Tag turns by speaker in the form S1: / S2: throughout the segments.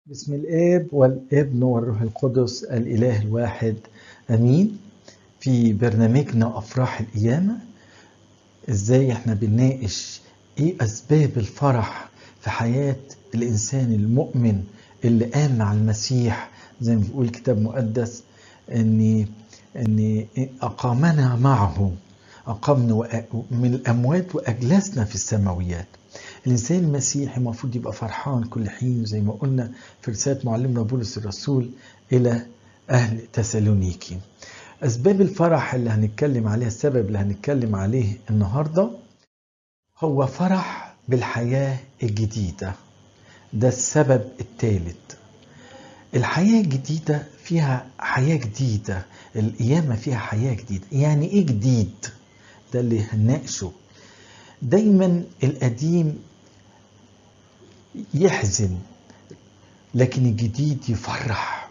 S1: بسم الآب والابن والروح القدس الإله الواحد أمين. في برنامجنا أفراح القيامة إزاي إحنا بنناقش إيه أسباب الفرح في حياة الإنسان المؤمن اللي قام مع المسيح، زي ما بيقول الكتاب المقدس إن أقامنا معه، أقامنا من الأموات وأجلسنا في السماويات. الإنسان المسيحي المفروض يبقى فرحان كل حين، زي ما قلنا في رسالة معلمنا بولس الرسول إلى أهل تسالونيكي. أسباب الفرح اللي هنتكلم عليها، السبب اللي هنتكلم عليه النهاردة هو فرح بالحياة الجديدة. ده السبب الثالث. الحياة الجديدة فيها حياة جديدة، القيامة فيها حياة جديدة. يعني إيه جديد؟ ده اللي هنناقشه. دايما القديم يحزن لكن الجديد يفرح.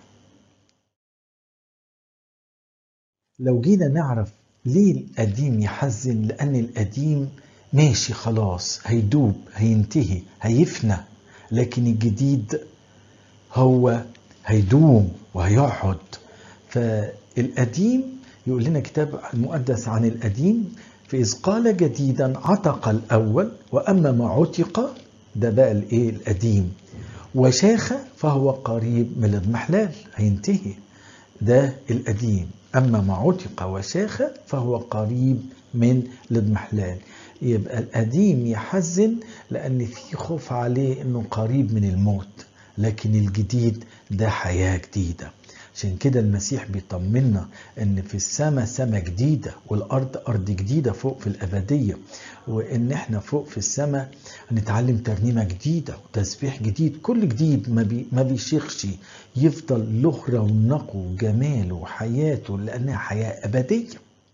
S1: لو جينا نعرف ليه القديم يحزن، لأن القديم ماشي خلاص، هيدوب، هينتهي، هيفنى. لكن الجديد هو هيدوم وهيقعد. فالقديم يقول لنا كتاب المقدس عن القديم: فإذ قال جديدا عتق الأول، وأما ما عتق، ده بقى الايه القديم، وشاخ فهو قريب من الاضمحلال، هينتهي. ده القديم. أما ما عتق وشاخ فهو قريب من الاضمحلال. يبقى القديم يحزن لأن في خوف عليه أنه قريب من الموت، لكن الجديد ده حياة جديدة. عشان كده المسيح بيطمنا ان في السماء سماء جديدة، والارض ارض جديدة فوق في الابدية، وان احنا فوق في السماء هنتعلم ترنيمة جديدة وتسبيح جديد. كل جديد ما بيشيخش، يفضل له رونقه وجماله وحياته، لانها حياة ابدية.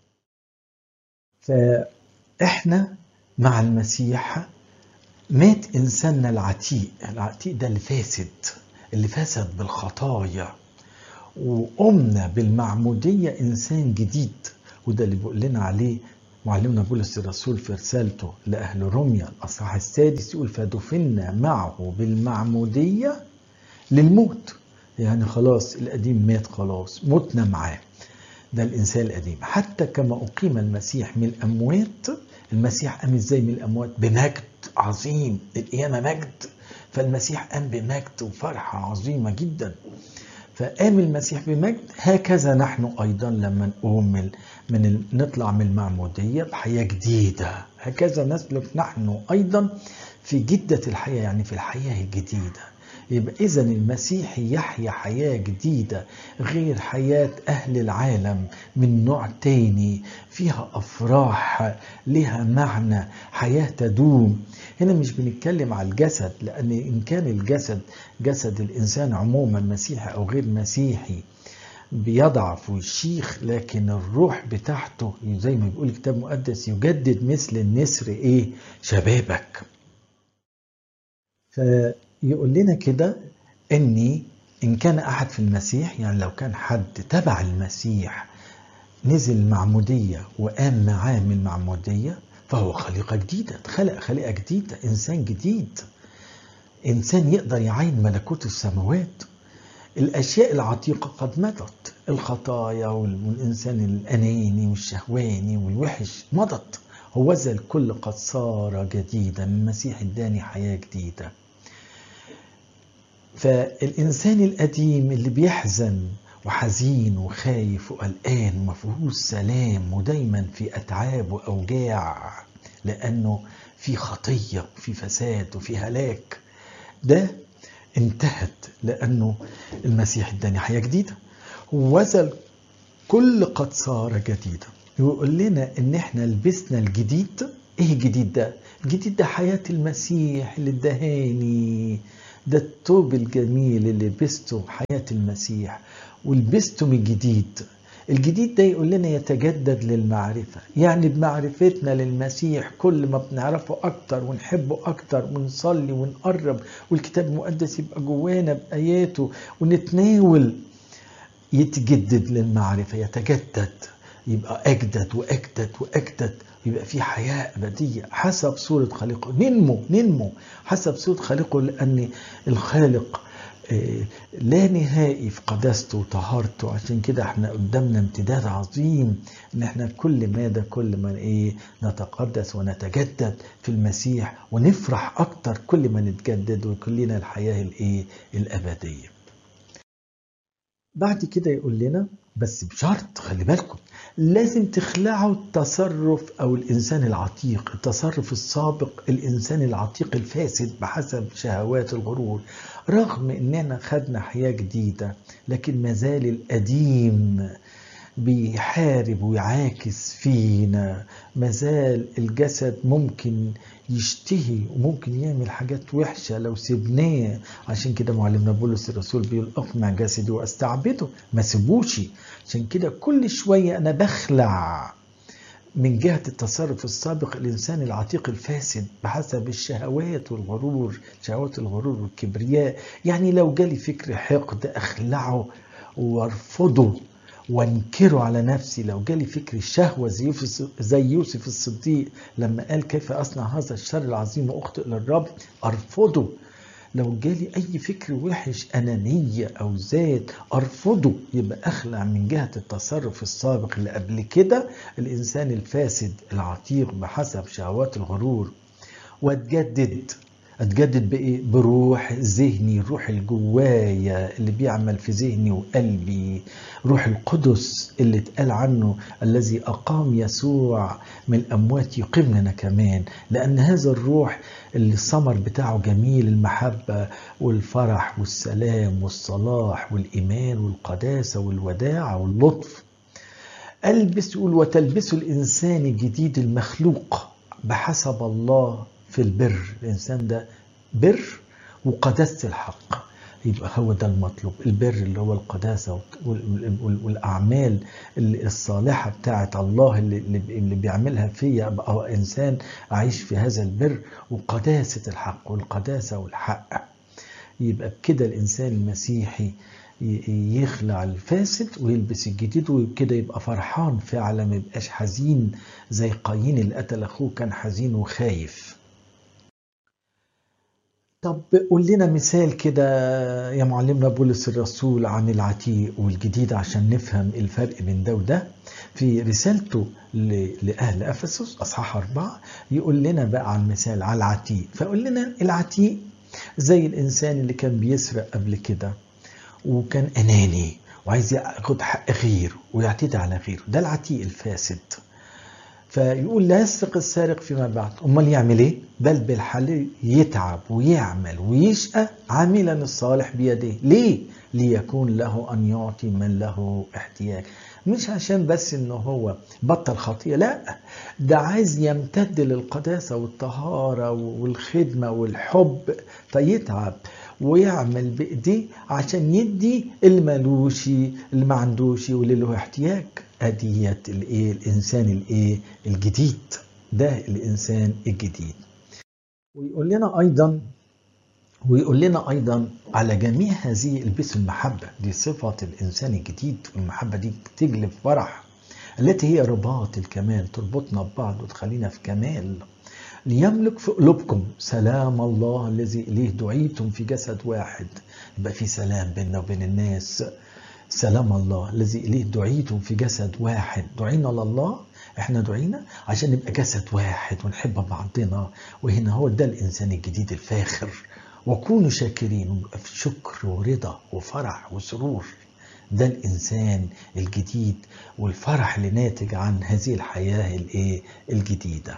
S1: فاحنا مع المسيح مات انساننا العتيق ده اللي فاسد بالخطايا، وقمنا بالمعمودية إنسان جديد. وده اللي بيقول لنا عليه معلمنا بولس الرسول في رسالته لأهل روميا الأصحاح 6، يقول: فدفنا معه بالمعمودية للموت. يعني خلاص القديم مات، خلاص متنا معاه. ده الإنسان القديم. حتى كما أقيم المسيح من الأموات. المسيح قام إزاي من الأموات؟ بمجد عظيم. القيامة مجد، فالمسيح قام بمجد وفرحة عظيمة جدا. فقام المسيح بمجد. هكذا نحن أيضا لما نقوم نطلع من المعمودية بحياة جديدة، هكذا نسلك نحن أيضا في جدة الحياة، يعني في الحياة الجديدة. يبقى إذن المسيح يحيا حياة جديدة غير حياة أهل العالم، من نوع تاني، فيها أفراح، لها معنى، حياة تدوم. هنا مش بنتكلم على الجسد، لأن إن كان الجسد جسد الإنسان عموما مسيحي أو غير مسيحي بيضعف ويشيخ، لكن الروح بتاعته زي ما بيقول الكتاب المقدس يجدد مثل النسر شبابك. فيقول لنا كده إن كان أحد في المسيح، يعني لو كان حد تبع المسيح نزل المعمودية وقام معاه من المعمودية، فهو خليقة جديدة، اتخلق خليقة جديدة، إنسان جديد، إنسان يقدر يعين ملكوت السماوات. الأشياء العتيقة قد مضت، الخطايا والإنسان الأناني والشهواني والوحش مضت، هوذا الكل قد صار جديدا. المسيح اداني حياة جديدة. فالإنسان القديم اللي بيحزن وحزين وخايف وقلقان ومفيهوش سلام ودايما في أتعاب وأوجاع، لأنه في خطية وفي فساد وفي هلاك، ده انتهت لأنه المسيح اداني حياة جديدة. وذا كل قد صار جديدا. يقول لنا ان احنا لبسنا الجديد. ايه الجديد ده؟ الجديد ده حياة المسيح اللي ادهاني، ده الثوب الجميل اللي لبسته حياة المسيح ولبسته من جديد. الجديد ده يقول لنا يتجدد للمعرفة، يعني بمعرفتنا للمسيح كل ما بنعرفه أكتر ونحبه أكتر ونصلي ونقرب والكتاب المقدس يبقى جوانا بآياته ونتناول، يتجدد للمعرفة، يتجدد، يبقى أجدد وأجدد وأجدد، يبقى في حياة أبدية حسب صورة خالقه. ننمو حسب صورة خالقه، لأن الخالق لا نهائي في قداسته وطهارته. عشان كده احنا قدامنا امتداد عظيم ان احنا كل ما نتقدس ونتجدد في المسيح، ونفرح اكتر كل ما نتجدد ويكون لنا الحياة الابدية. بعد كده يقول لنا بس بشرط، خلي بالكم، لازم تخلعوا التصرف او الانسان العتيق، التصرف السابق، الانسان العتيق الفاسد بحسب شهوات الغرور. رغم اننا خدنا حياة جديدة لكن مازال القديم بيحارب ويعاكس فينا، مازال الجسد ممكن يشتهي وممكن يعمل حاجات وحشة لو سيبناه. عشان كده معلمنا بولس الرسول بيقول اقمع جسدي واستعبده، ما سيبوش. عشان كده كل شوية انا بخلع من جهة التصرف السابق الإنسان العتيق الفاسد بحسب الشهوات والغرور، شهوات الغرور والكبرياء. يعني لو جالي فكر حقد أخلعه وارفضه وانكره على نفسي. لو جالي فكر الشهوة زي يوسف الصديق لما قال كيف أصنع هذا الشر العظيم وأخطئ للرب، أرفضه. لو جالي أي فكر وحش، أنانية أو ذات، أرفضه. يبقى أخلع من جهة التصرف السابق اللي قبل كده الإنسان الفاسد العتيق بحسب شهوات الغرور، أتجدد بإيه؟ بروح ذهني، الروح الجوايا اللي بيعمل في ذهني وقلبي، روح القدس اللي اتقال عنه الذي أقام يسوع من الأموات يقيمنا كمان. لأن هذا الروح اللي الثمر بتاعه جميل، المحبة والفرح والسلام والصلاح والإيمان والقداسة والوداعة واللطف. يقول وتلبسوا الإنسان الجديد المخلوق بحسب الله في البر. الإنسان ده بر وقداسة الحق، يبقى هو ده المطلوب. البر اللي هو القداسة والأعمال الصالحة بتاعت الله اللي بيعملها فيا، أبقى إنسان أعيش في هذا البر وقداسة الحق والقداسة والحق. يبقى بكده الإنسان المسيحي يخلع الفاسد ويلبس الجديد، وكده يبقى فرحان فعلا، ما يبقاش حزين زي قايين اللي قتل أخوه، كان حزين وخايف. طب قول لنا مثال كده يا معلمنا بولس الرسول عن العتيق والجديد عشان نفهم الفرق بين ده وده. في رسالته لأهل أفسس أصحاح 4 يقول لنا بقى عن مثال على العتيق. فقول لنا العتيق زي الإنسان اللي كان بيسرق قبل كده وكان أناني وعايز ياخد حق غيره ويعتدي على غيره، ده العتيق الفاسد. فيقول لا يسرق السارق فيما بعد، امال يعمل ايه؟ بل بالحل يتعب ويعمل ويشقى عاملا الصالح بيديه. ليه؟ ليكون له ان يعطي من له احتياج. مش عشان بس انه هو بطل خطيئة، لا، ده عايز يمتد للقداسة والطهارة والخدمة والحب، فيتعب ويعمل بإيديه عشان يدي اللي مالوش، اللي ما عندوش، واللي له احتياج. اديت الانسان الجديد، ده الانسان الجديد. ويقول لنا ايضا على جميع هذه البسوا المحبه، دي صفه الانسان الجديد. والمحبه دي تجلب فرح، التي هي رباط الكمال، تربطنا ببعض وتخلينا في كمال. ليملك في قلوبكم سلام الله الذي اليه دعيتم في جسد واحد. يبقى في سلام بيننا وبين الناس. سلام الله الذي إليه دعيتم في جسد واحد. دعينا لله، احنا دعينا عشان نبقى جسد واحد ونحب بعضنا. وهنا هو ده الإنسان الجديد الفاخر. وكونوا شاكرين، ونبقى في شكر ورضا وفرح وسرور. ده الإنسان الجديد والفرح اللي ناتج عن هذه الحياة الجديدة.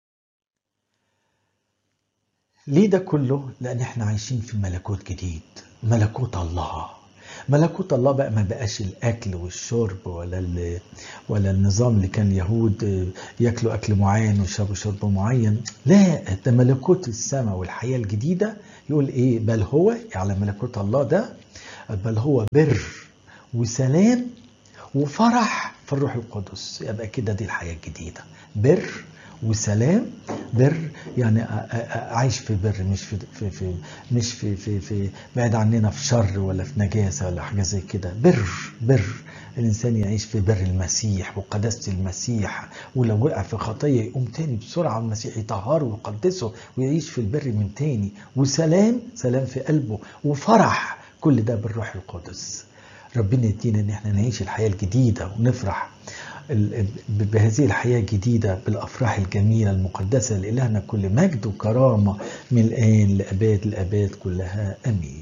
S1: ليه ده كله؟ لأن احنا عايشين في ملكوت جديد، ملكوت الله. ملكوت الله بقى ما بقاش الأكل والشرب ولا النظام اللي كان اليهود يأكلوا أكل معين ويشربوا شرب معين. لا، ده ملكوت السماء والحياة الجديدة. يقول إيه؟ بل هو على ملكوت الله ده، بل هو بر وسلام وفرح في الروح القدس. يبقى كده دي الحياة الجديدة، بر وسلام. بر يعني عايش في بر، مش في بعد عننا في شر ولا في نجاسة ولا حاجة زي كده. بر الإنسان يعيش في بر المسيح وقداسة المسيح، ولو وقع في خطية يقوم تاني بسرعة المسيح يطهره ويقدسه ويعيش في البر من تاني. وسلام، سلام في قلبه، وفرح كل ده بالروح القدس. ربنا يدينا ان احنا نعيش الحياة الجديدة ونفرح بهذه الحياة الجديدة بالأفراح الجميلة المقدسة لإلهنا كل مجد وكرامة من الآن لأباد الآباد كلها. آمين.